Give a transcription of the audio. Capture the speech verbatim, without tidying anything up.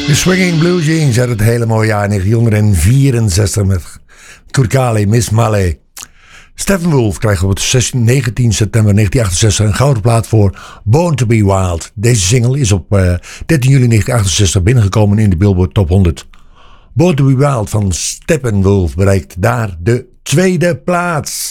De Swinging Blue Jeans uit het hele mooie jaar negentien vierenzestig met Kurt Kale, Miss Malé. Steppenwolf krijgt op het negentien september negentien achtenzestig een gouden plaat voor Born to be Wild. Deze single is op uh, dertien juli negentien achtenzestig binnengekomen in de Billboard Top honderd. Born to be Wild van Steppenwolf bereikt daar de tweede plaats.